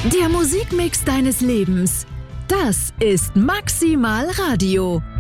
Der Musikmix deines Lebens. Das ist Maximal Radio.